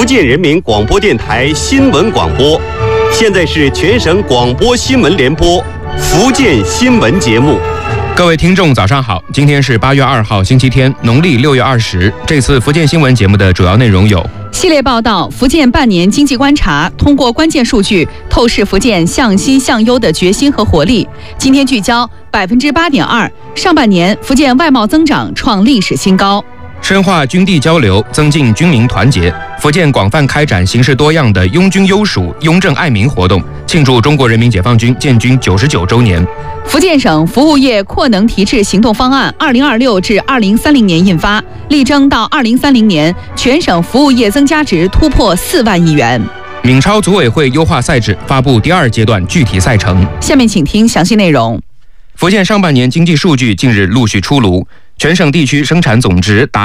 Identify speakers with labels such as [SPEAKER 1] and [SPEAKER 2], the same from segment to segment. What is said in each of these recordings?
[SPEAKER 1] 福建人民广播电台新闻广播，现在是全省广播新闻联播福建新闻节目。
[SPEAKER 2] 各位听众早上好，今天是8月2号星期天，农历6月20。这次福建新闻节目的主要内容有：
[SPEAKER 3] 系列报道福建半年经济观察，通过关键数据透视福建向西向优的决心和活力。今天聚焦8.2%，上半年福建外贸增长创历史新高。
[SPEAKER 2] 深化军地交流，增进军民团结。福建广泛开展形式多样的拥军优属、拥政爱民活动，庆祝中国人民解放军建军99周年。
[SPEAKER 3] 福建省服务业扩能提质行动方案2026至2030年印发，力争到2030年全省服务业增加值突破4万亿元。
[SPEAKER 2] 闽超组委会优化赛制，发布第2阶段具体赛程。
[SPEAKER 3] 下面请听详细内容。
[SPEAKER 2] 福建上半年经济数据近日陆续出炉，全省地区生产总值达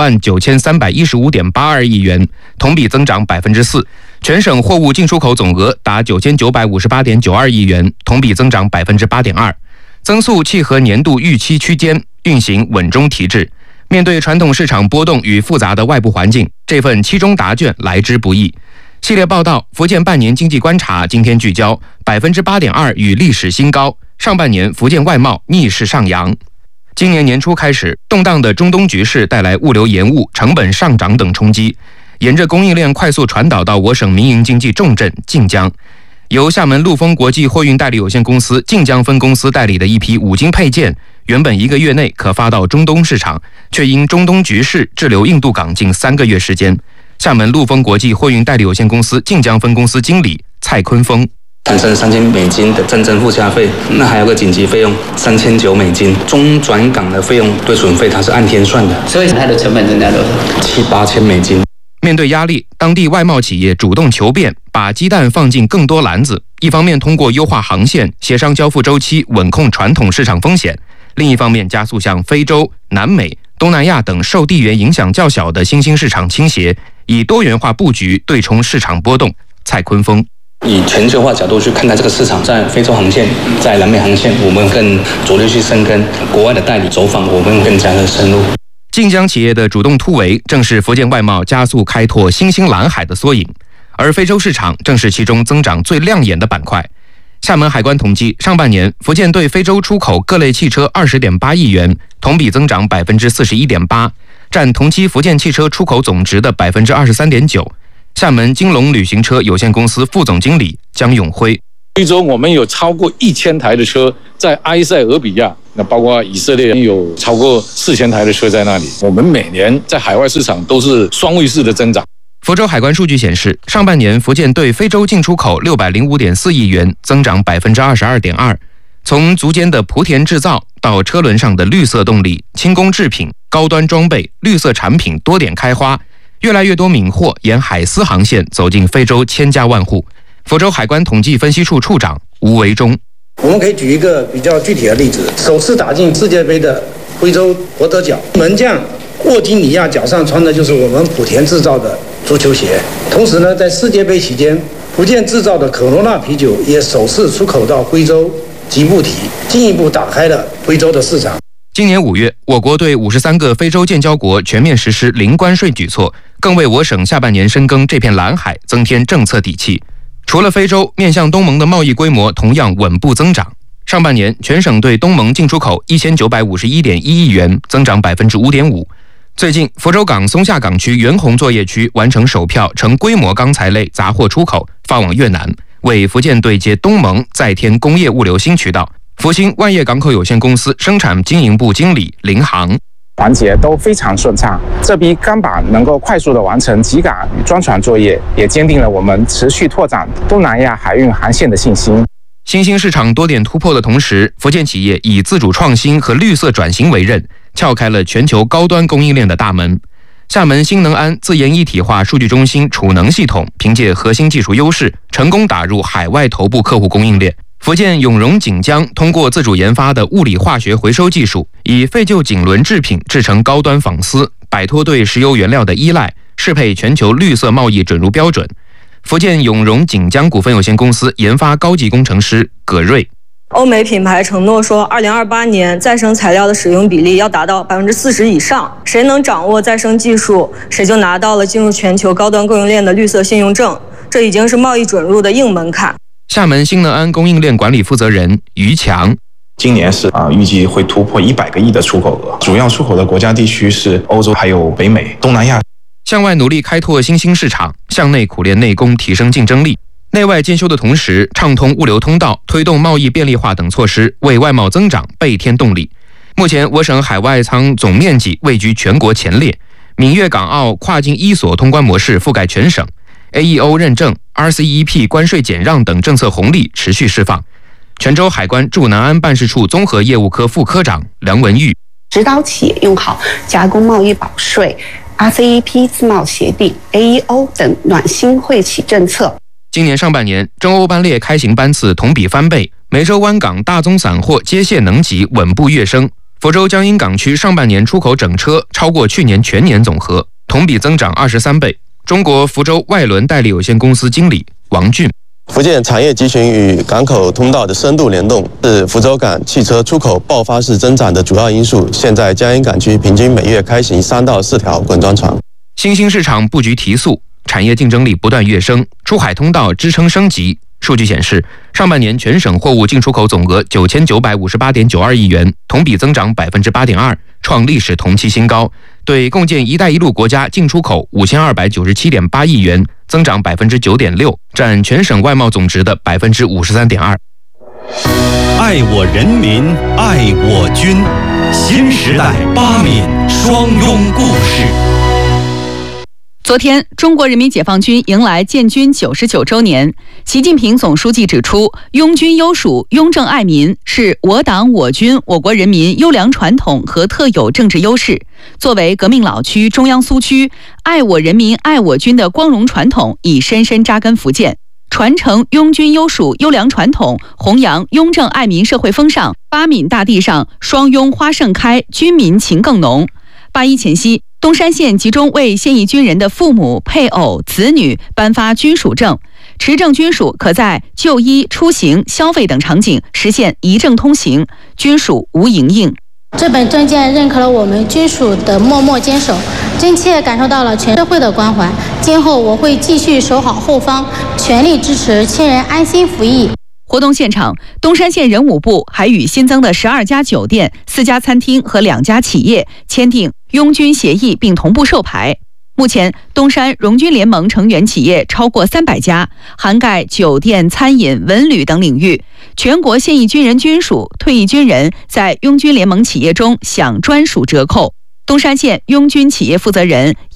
[SPEAKER 2] 29315.82亿元，同比增长4%。全省货物进出口总额达9958.92亿元，同比增长8.2%，增速契合年度预期区间，运行稳中提质。面对传统市场波动与复杂的外部环境，这份期中答卷来之不易。系列报道福建半年经济观察，今天聚焦8.2%与历史新高，上半年福建外贸逆势上扬。今年年初开始，动荡的中东局势带来物流延误、成本上涨等冲击，沿着供应链快速传导到我省民营经济重镇晋江。由厦门陆丰国际货运代理有限公司晋江分公司代理的一批五金配件，原本1个月内可发到中东市场，却因中东局势滞留印度港近3个月时间。厦门陆丰国际货运代理有限公司晋江分公司经理蔡坤峰：
[SPEAKER 4] 产生$3000的真正附加费，那还有个紧急费用$3900，中转港的费用对损费它是按天算的，
[SPEAKER 5] 所以它的成本增加多少
[SPEAKER 4] ？$7、8千。
[SPEAKER 2] 面对压力，当地外贸企业主动求变，把鸡蛋放进更多篮子。一方面通过优化航线、协商交付周期，稳控传统市场风险；另一方面加速向非洲、南美、东南亚等受地缘影响较小的新兴市场倾斜，以多元化布局对冲市场波动。蔡坤峰：
[SPEAKER 4] 以全球化角度去看待这个市场，在非洲航线、在南美航线，我们更着力去深耕；国外的代理走访，我们更加的深入。
[SPEAKER 2] 晋江企业的主动突围，正是福建外贸加速开拓新兴蓝海的缩影，而非洲市场正是其中增长最亮眼的板块。厦门海关统计，上半年福建对非洲出口各类汽车20.8亿元，同比增长41.8%，占同期福建汽车出口总值的23.9%。厦门金龙旅行车有限公司副总经理江永辉：
[SPEAKER 6] 非洲我们有超过1000台的车在埃塞俄比亚，那包括以色列有超过4000台的车在那里。我们每年在海外市场都是双位数的增长。
[SPEAKER 2] 福州海关数据显示，上半年福建对非洲进出口605.4亿元，增长22.2%。从足尖的莆田制造到车轮上的绿色动力、轻工制品、高端装备、绿色产品多点开花，越来越多闽货沿海丝航线走进非洲千家万户。福州海关统计分析处处长吴维忠：
[SPEAKER 7] 我们可以举一个比较具体的例子，首次打进世界杯的非洲博德角，门将沃金尼亚脚上穿的就是我们莆田制造的足球鞋。同时呢，在世界杯期间，福建制造的可罗娜啤酒也首次出口到非洲吉布提，进一步打开了非洲的市场。
[SPEAKER 2] 今年5月，我国对53个非洲建交国全面实施零关税举措，更为我省下半年深耕这片蓝海增添政策底气。除了非洲，面向东盟的贸易规模同样稳步增长。上半年，全省对东盟进出口1951.1亿元，增长5.5%。最近，福州港松下港区原洪作业区完成首票成规模钢材类杂货出口，发往越南，为福建对接东盟再添工业物流新渠道。福兴万业港口有限公司生产经营部经理林航：
[SPEAKER 8] 环节都非常顺畅，这批钢板能够快速地完成集港与装船作业，也坚定了我们持续拓展东南亚海运航线的信心。
[SPEAKER 2] 新兴市场多点突破的同时，福建企业以自主创新和绿色转型为任，撬开了全球高端供应链的大门。厦门新能安自研一体化数据中心储能系统，凭借核心技术优势，成功打入海外头部客户供应链。福建永荣锦江通过自主研发的物理化学回收技术，以废旧锦轮制品制成高端纺丝，摆脱对石油原料的依赖，适配全球绿色贸易准入标准。福建永荣锦江股份有限公司研发高级工程师葛瑞：
[SPEAKER 5] 欧美品牌承诺说，2028年再生材料的使用比例要达到40%以上。谁能掌握再生技术，谁就拿到了进入全球高端供应链的绿色信用证。这已经是贸易准入的硬门槛。
[SPEAKER 2] 厦门新能安供应链管理负责人于强。
[SPEAKER 8] 今年是预计会突破100个亿的出口额，主要出口的国家地区是欧洲、还有北美、东南亚。
[SPEAKER 2] 向外努力开拓新兴市场，向内苦练内功，提升竞争力。内外兼修的同时，畅通物流通道，推动贸易便利化等措施，为外贸增长倍添动力。目前，我省海外仓总面积位居全国前列，闽粤港澳跨境一锁通关模式覆盖全省 ，AEO 认证、RCEP 关税减让等政策红利持续释放。泉州海关驻南安办事处综合业务科副科长梁文玉，
[SPEAKER 9] 指导企业用好加工贸易保税、RCEP 自贸协定、AEO 等暖心惠企政策。
[SPEAKER 2] 今年上半年，中欧班列开行班次同比翻倍，梅州湾港大宗散货接卸能级稳步跃升。福州江阴港区上半年出口整车超过去年全年总和，同比增长23倍。中国福州外轮代理有限公司经理王俊。
[SPEAKER 10] 福建产业集群与港口通道的深度联动是福州港汽车出口爆发式增长的主要因素。现在江阴港区平均每月开行3到4条滚装船。
[SPEAKER 2] 新兴市场布局提速，产业竞争力不断跃升，出海通道支撑升级。数据显示，上半年全省货物进出口总额9958.92亿元，同比增长8.2%，创历史同期新高。对共建“一带一路”国家进出口5297.8亿元，增长9.6%，占全省外贸总值的53.2%。
[SPEAKER 1] 爱我人民，爱我军，新时代8闽双拥故事。
[SPEAKER 3] 昨天，中国人民解放军迎来建军99周年。习近平总书记指出，拥军优属、拥政爱民是我党、我军、我国人民优良传统和特有政治优势。作为革命老区、中央苏区，爱我人民、爱我军的光荣传统已深深扎根福建。传承拥军优属优良传统，弘扬拥政爱民社会风尚，8闽大地上双拥花盛开，军民情更浓。8·1前夕，东山县集中为现役军人的父母、配偶、子女颁发军属证，持证军属可在就医、出行、消费等场景实现一证通行，军属无影印。
[SPEAKER 11] 这本证件认可了我们军属的默默坚守，真切感受到了全社会的关怀。今后我会继续守好后方，全力支持亲人安心服役。
[SPEAKER 3] 活动现场，东山县人武部还与新增的12家酒店、4家餐厅和2家企业签订拥军协议，并同步授牌。目前，东山荣军联盟成员企业超过300家，涵盖酒店、餐饮、文旅等领域。全国现役军人军属、退役军人在拥军联盟企业中享专属折扣。东山县拥军企业负责人